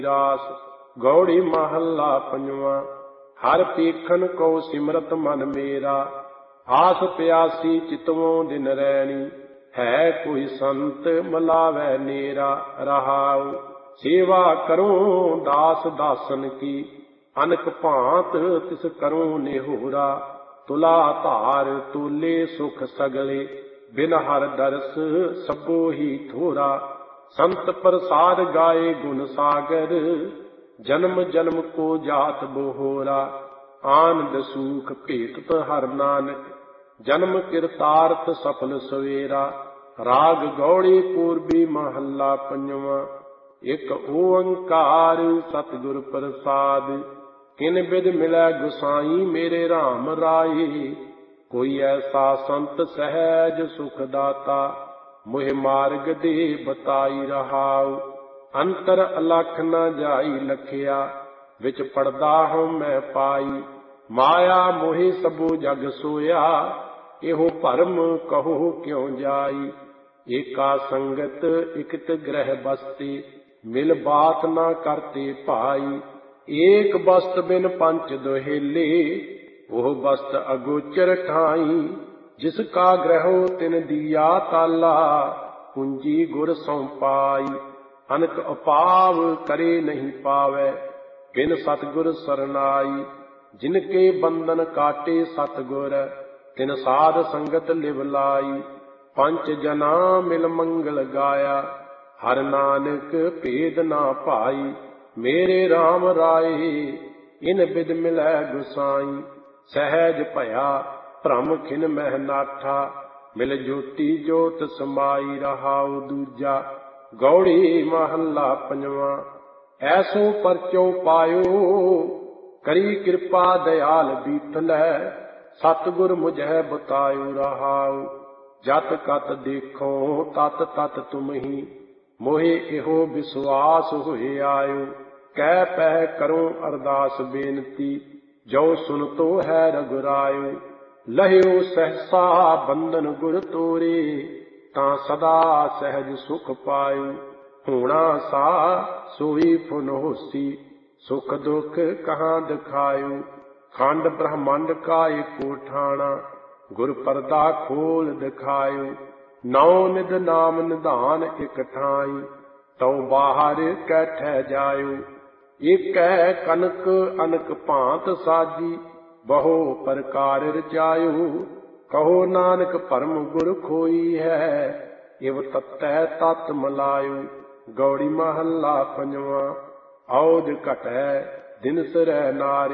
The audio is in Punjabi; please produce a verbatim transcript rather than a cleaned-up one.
ਰਾਸ ਗੌੜੀ ਮਹੱਲਾ ਪੰਜਵਾਂ। ਹਰ ਪੀਖਨ ਕੋ ਸਿਮਰਤ ਮਨ ਮੇਰਾ, ਆਸ ਪਿਆਸੀ ਚਿਤਵੋਂ ਦਿਨ ਰੈਣੀ। ਹੈ ਕੋਈ ਸੰਤ ਮਲਾਵੈ ਨੇਰਾ, ਰਹਾਉ ਸੇਵਾ ਕਰੂੰ ਦਾਸ ਦਾਸਨ ਕੀ। ਅਨਕ ਭਾਂਤ ਤਿਸ ਕਰੂੰ ਨਿਹੋਰਾ, ਤੁਲਾ ਧਾਰ ਤੋਲੇ ਸੁਖ ਸਗਲੇ। ਬਿਨ ਹਰ ਦਰਸ ਸਭੋ ਹੀ ਥੋਰਾ, ਸੰਤ ਪ੍ਰਸਾਦ ਗਾਏ ਗੁਣ ਸਾਗਰ। ਜਨਮ ਜਨਮ ਕੋ ਜਾਤ ਬੋਹਰਾ, ਆਨੰਦ ਸੂਖ ਭੇਟਤ ਹਰ ਨਾਨਕ। ਜਨਮ ਕਿਰਤਾਰਥ ਸਫਲ ਸਵੇਰਾ, ਰਾਗ ਗੌੜੀ ਪੂਰਬੀ ਮਹੱਲਾ ਪੰਜਵਾਂ। ਇਕ ਓੰਕਾਰ ਸਤਿਗੁਰ ਪ੍ਰਸਾਦ, ਕਿਨ ਬਿਧ ਮਿਲੈ ਗੁਸਾਈ ਮੇਰੇ ਰਾਮ ਰਾਏ। ਕੋਈ ਐਸਾ ਸੰਤ ਸਹਿਜ ਸੁਖ ਦਾਤਾ, ਮੋਹਿ ਮਾਰਗ ਦੇ ਬਤਾਈ। ਰਹਾਉ ਅੰਤਰ ਅਲਖ ਨ ਜਾਈ ਲਖਿਆ, ਵਿੱਚ ਪੜਦਾ ਹਉ ਮੈਂ ਪਾਈ। ਮਾਇਆ ਮੋਹਿ ਸਭੋ ਜਗ ਸੋਇਆ, ਇਹੋ ਭਰਮ ਕਹੋ ਕਿਉ ਜਾਈ। ਏਕਾ ਸੰਗਤ ਇਕਤ ਗ੍ਰਹਿ ਬਸਤੀ, ਮਿਲ ਬਾਤ ਨਾ ਕਰਤੇ ਭਾਈ। ਏਕ ਬਸਤ ਬਿਨ ਪੰਚ ਦੋਹੇਲੇ, ਉਹ ਬਸਤ ਅਗੋਚਰ ਠਾਈ। ਜਿਸ ਕਾ ਗ੍ਰਹਿਓ ਤਿਨ ਦੀਆ ਤਾਲਾ, ਪੂੰਜੀ ਗੁਰ ਸਉ ਪਾਈ। ਅਨਕ ਅਪਾਵ ਕਰੇ ਨਹੀਂ ਪਾਵੈ, ਬਿਨ ਸਤਿਗੁਰ ਸਰਨਾਈ। ਜਿਨ ਕੇ ਬੰਧਨ ਕਾਟੇ ਸਤਿਗੁਰ, ਤਿਨ ਸਾਧ ਸੰਗਤ ਲਿਵ ਲਾਈ। ਪੰਚ ਜਨਾ ਮਿਲ ਮੰਗਲ ਗਾਇਆ, ਹਰ ਨਾਨਕ ਭੇਦ ਨਾ ਭਾਈ। ਮੇਰੇ ਰਾਮ ਰਾਏ ਇਨ ਬਿਧ ਮਿਲੈ ਗੁਸਾਈ। ਸਹਿਜ ਭਇਆ ਭ੍ਰਮ ਖਿਨ ਮਹਿ ਨਾਠਾ, ਮਿਲ ਜੋਤੀ ਜੋਤ ਸਮਾਈ। ਰਹਾਉ ਦੂਜਾ ਗੌੜੀ ਮਹੱਲਾ ਪੰਜਵਾਂ। ਐਸੋ ਪਰਚੋ ਪਾਇਓ, ਕਰੀ ਕਿਰਪਾ ਦਇਆਲ ਬੀਠਲੈ। ਸਤਿਗੁਰ ਮੁਝੈ ਬਤਾਇਓ। ਰਹਾਉ ਜਤ ਕਤ ਦੇਖੋ ਤਤ ਤਤ ਤੁਮਹੀ, ਮੋਹਿ ਇਹੋ ਵਿਸ਼ਵਾਸ ਹੋਇ ਆਇਓ। ਕਹਿ ਪਹਿ ਕਰੂੰ ਅਰਦਾਸ ਬੇਨਤੀ, ਜੋ ਸੁਨਤੋ ਹੈ ਰਘੁਰਾਇਓ। ਲਹਿਓ ਸਹਸਾ ਬੰਧਨ ਗੁਰ ਤੋਰੇ, ਤਾਂ ਸਦਾ ਸਹਿਜ ਸੁਖ ਪਾਇਓ। ਹੋਣਾ ਸਾ ਸੋਈ ਫੁਨ ਹੋਸੀ, ਸੁਖ ਦੁਖ ਕਹਾਂ ਦਿਖਾਇਓ। ਖੰਡ ਬ੍ਰਹਮੰਡ ਕਾ ਏਕੋ ਠਾਣਾ, ਗੁਰ ਪਰਦਾ ਖੋਲ ਦਿਖਾਇਓ। ਨੌ ਨਿਧ ਨਾਮ ਨਿਧਾਨ ਇਕ ਠਾਈ, ਤਉ ਬਾਹਰ ਕੈਠੈ ਜਾਇਓ। ਏਕੈ ਕਨਕ ਅਨਕ ਭਾਂਤ ਸਾਜੀ, ਬਹੁ ਪ੍ਰਕਾਰ ਰਚਾਇਓ। ਕਹੋ ਨਾਨਕ ਭਰਮ ਗੁਰ ਖੋਈ ਹੈ, ਇਵ ਤਤੈ ਤਤ ਮਲਾਇਓ। ਗੌੜੀ ਮਹੱਲਾ ਪੰਜਵਾਂ। ਔਧ ਘਟੈ ਦਿਨ ਸਰੈ ਨਾਰ,